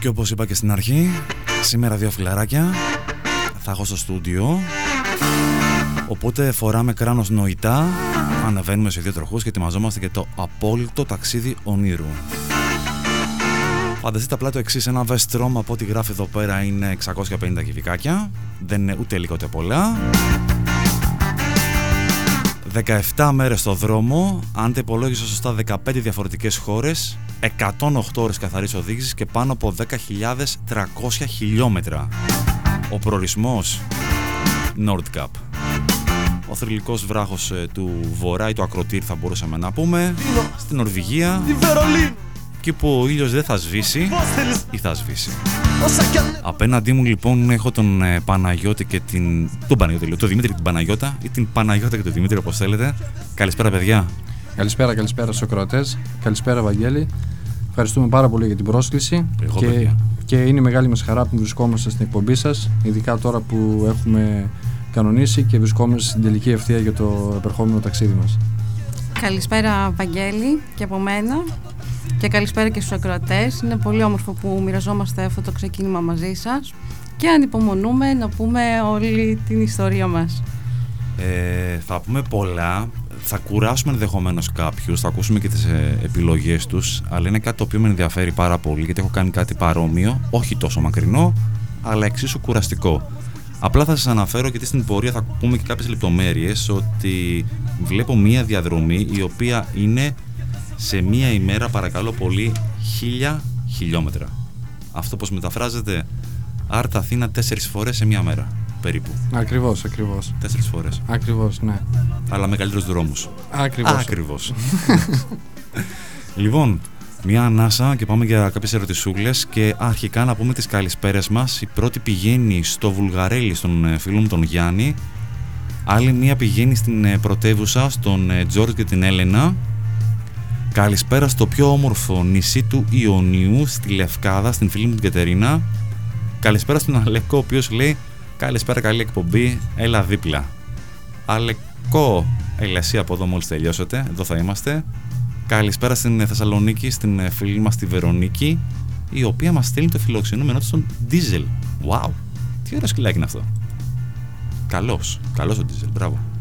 Και όπως είπα και στην αρχή, σήμερα 2 φιλαράκια θα έχω στο στούντιο. Οπότε φοράμε κράνος νοητά, ανεβαίνουμε σε 2 τροχούς και ετοιμαζόμαστε για το απόλυτο ταξίδι ονείρου. Φανταστείτε απλά το εξής: ένα Vestrom από ό,τι γράφει εδώ πέρα είναι 650 κυβικάκια. Δεν είναι ούτε λίγα ούτε πολλά. 17 μέρες στο δρόμο, αν τα υπολόγισα σωστά 15 διαφορετικές χώρες, 108 ώρες καθαρής οδήγησης και πάνω από 10.300 χιλιόμετρα. Ο προορισμός Nordkapp. Ο θρυλικός βράχος του Βορρά ή το ακροτήρι θα μπορούσαμε να πούμε, στην Νορβηγία, εκεί που ο ήλιος δεν θα σβήσει ή θα σβήσει. Απέναντί μου λοιπόν έχω τον Παναγιώτη και τον Παναγιώτη, τον Δημήτρη και την Παναγιώτα, ή την Παναγιώτα και τον Δημήτρη, όπως θέλετε. Καλησπέρα, παιδιά. Καλησπέρα στους ακροατές. Καλησπέρα, Βαγγέλη. Ευχαριστούμε πάρα πολύ για την πρόσκληση. Και είναι μεγάλη μας χαρά που βρισκόμαστε στην εκπομπή σας, ειδικά τώρα που έχουμε κανονίσει και βρισκόμαστε στην τελική ευθεία για το επερχόμενο ταξίδι μας. Καλησπέρα, Βαγγέλη, και από μένα. Και καλησπέρα και στους ακροατές. Είναι πολύ όμορφο που μοιραζόμαστε αυτό το ξεκίνημα μαζί σας και ανυπομονούμε να πούμε όλη την ιστορία μας. Θα πούμε πολλά. Θα κουράσουμε ενδεχομένως κάποιους, θα ακούσουμε και τις επιλογές τους, αλλά είναι κάτι το οποίο με ενδιαφέρει πάρα πολύ, γιατί έχω κάνει κάτι παρόμοιο, όχι τόσο μακρινό, αλλά εξίσου κουραστικό. Απλά θα σας αναφέρω, γιατί στην πορεία θα πούμε και κάποιες λεπτομέρειες, ότι βλέπω μία διαδρομή η οποία είναι σε μία ημέρα, παρακαλώ πολύ, 1000 χιλιόμετρα. Αυτό πώς μεταφράζεται? Άρτα Αθήνα 4 φορές σε μία μέρα, περίπου. Ακριβώς. 4 φορές. Ακριβώς, ναι. Αλλά με καλύτερους δρόμους. Ακριβώς. Λοιπόν, μια ανάσα και πάμε για κάποιες ερωτησούλες. Και αρχικά να πούμε τις καλησπέρες μας. Η πρώτη πηγαίνει στο Βουλγαρέλι, στον φίλο μου τον Γιάννη. Άλλη μία πηγαίνει στην πρωτεύουσα, στον Τζόρτζ και την Έλενα. Καλησπέρα στο πιο όμορφο νησί του Ιωνίου, στη Λευκάδα, στην φίλη μου την Κατερίνα. Καλησπέρα στον Αλέκο, ο οποίος λέει: καλησπέρα, καλή εκπομπή, έλα δίπλα. Αλέκο, έλα εσύ από εδώ μόλις τελειώσετε, εδώ θα είμαστε. Καλησπέρα στην Θεσσαλονίκη, στην φίλη μας τη Βερονίκη, η οποία μας στέλνει το φιλοξενούμενό της στον Diesel. Wow, τι ωραίο σκυλάκι είναι αυτό. Καλός ο Diesel, μπράβο.